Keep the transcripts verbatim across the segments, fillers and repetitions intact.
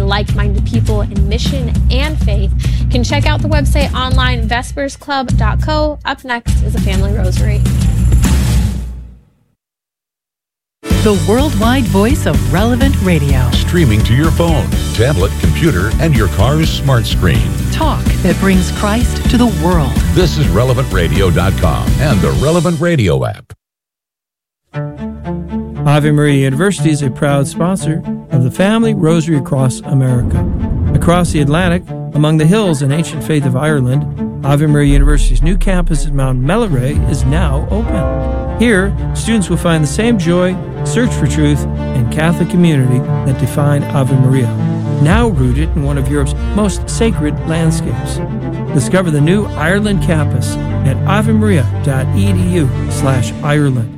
like-minded people in mission and faith. You can check out the website online, vespers club dot co. Up next is a family rosary. The worldwide voice of Relevant Radio. Streaming to your phone, tablet, computer, and your car's smart screen. Talk that brings Christ to the world. This is relevant radio dot com and the Relevant Radio app. Ave Maria University is a proud sponsor of the Family Rosary Across America. Across the Atlantic, among the hills and ancient faith of Ireland, Ave Maria University's new campus at Mount Melleray is now open. Here, students will find the same joy, search for truth, and Catholic community that define Ave Maria, now rooted in one of Europe's most sacred landscapes. Discover the new Ireland campus at avemaria.edu slash Ireland.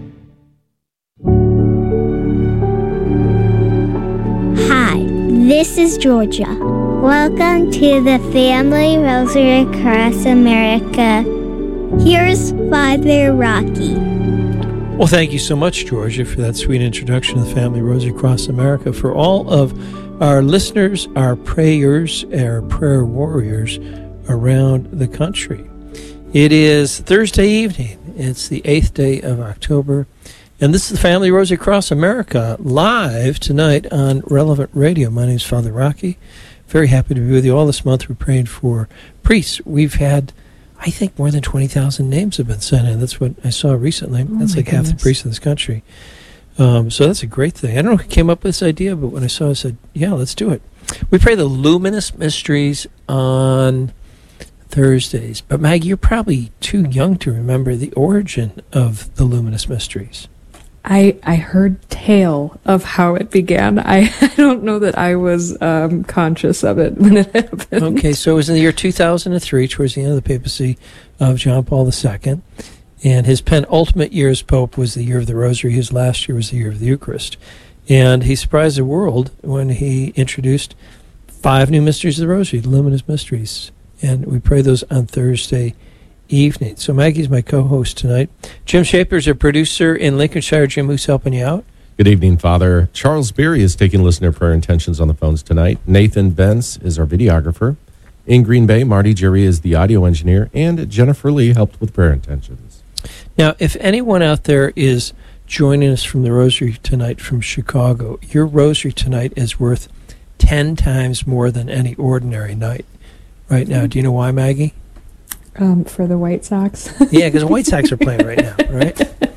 Hi, this is Georgia. Welcome to the Family Rosary Across America. Here's Father Rocky. Well, thank you so much, Georgia, for that sweet introduction to the Family Rosary Across America. For all of our listeners, our prayers, our prayer warriors around the country. It is Thursday evening. It's the eighth day of October. And this is the Family Rosary Across America, live tonight on Relevant Radio. My name is Father Rocky. Very happy to be with you all this month. We're praying for priests. We've had, I think, more than twenty thousand names have been sent in. That's what I saw recently. Oh that's like goodness. half the priests in this country. Um, so that's a great thing. I don't know who came up with this idea, but when I saw it, I said, yeah, let's do it. We pray the luminous mysteries on Thursdays. But Maggie, you're probably too young to remember the origin of the luminous mysteries. I I heard tale of how it began. I, I don't know that I was um, conscious of it when it happened. Okay, so it was in the year two thousand three, towards the end of the papacy of John Paul the Second. And his penultimate year as Pope was the year of the Rosary. His last year was the year of the Eucharist. And he surprised the world when he introduced five new mysteries of the Rosary, the luminous mysteries. And we pray those on Thursday evening. So Maggie's my co-host tonight. Jim Shaper's a producer in Lincolnshire. Jim, who's helping you out? Good evening, Father. Charles Beery is taking listener prayer intentions on the phones tonight. Nathan Bentz is our videographer. In Green Bay, Marty Jerry is the audio engineer. And Jennifer Lee helped with prayer intentions. Now, if anyone out there is joining us from the Rosary tonight from Chicago, your Rosary tonight is worth ten times more than any ordinary night right now. Do you know why, Maggie? Um, for the White Sox. Yeah, because the White Sox are playing right now, right?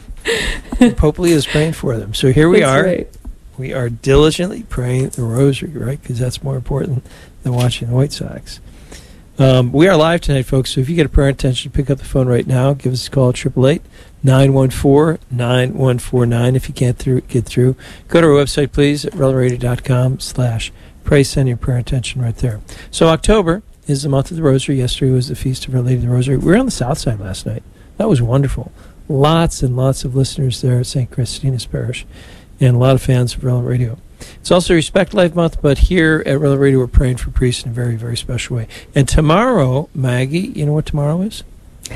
Pope Leo is praying for them. So here we That's are. Right. We are diligently praying the Rosary, right? Because that's more important than watching the White Sox. Um, we are live tonight, folks, so if you get a prayer intention, pick up the phone right now. Give us a call at eight eight eight, nine one four, nine one four nine. If you can't through, get through, go to our website, please, at relevant radio dot com slash pray. Send your prayer intention right there. So October is the month of the Rosary. Yesterday was the Feast of Our Lady of the Rosary. We were on the south side last night. That was wonderful. Lots and lots of listeners there at Saint Christina's Parish, and a lot of fans of Relevant Radio. It's also Respect Life Month, but here at Relevant Radio, we're praying for priests in a very, very special way. And tomorrow, Maggie, you know what tomorrow is?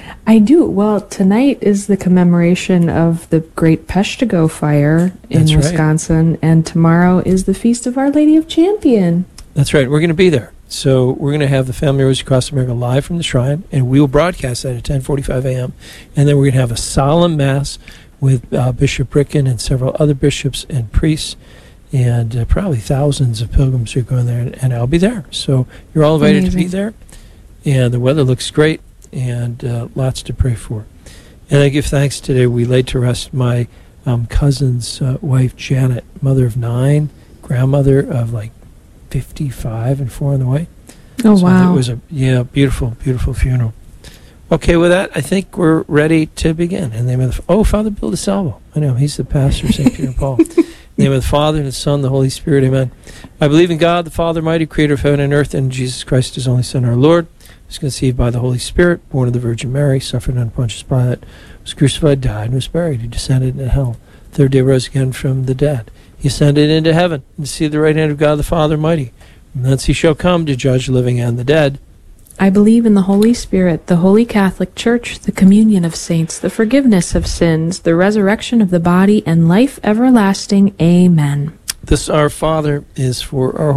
I do. Well, tonight is the commemoration of the Great Peshtigo Fire in That's right. Wisconsin, and tomorrow is the Feast of Our Lady of Champion. That's right. We're going to be there. So we're going to have the Family Rosary Across America live from the shrine, and we will broadcast that at ten forty-five a.m. And then we're going to have a solemn Mass with uh, Bishop Ricken and several other bishops and priests, and uh, probably thousands of pilgrims who are going there, and, and I'll be there. So you're all invited Amazing. to be there, and the weather looks great, and uh, lots to pray for. And I give thanks today. We laid to rest my um, cousin's uh, wife, Janet, mother of nine, grandmother of like fifty-five and four on the way. Oh, so wow. It was a yeah, beautiful, beautiful funeral. Okay, with that, I think we're ready to begin. In the name of the, oh, Father Bill DeSalvo. I know, he's the pastor of Saint Peter and Paul. In the name of the Father, and the Son, and the Holy Spirit, amen. I believe in God, the Father, mighty creator of heaven and earth, and in Jesus Christ, his only Son, our Lord, who was conceived by the Holy Spirit, born of the Virgin Mary, suffered under Pontius Pilate, was crucified, died, and was buried. He descended into hell. Third day rose again from the dead. He ascended into heaven, and seated at the right hand of God, the Father Almighty. From thence he shall come to judge the living and the dead. I believe in the Holy Spirit, the Holy Catholic Church, the communion of saints, the forgiveness of sins, the resurrection of the body, and life everlasting. Amen. This our Father is for our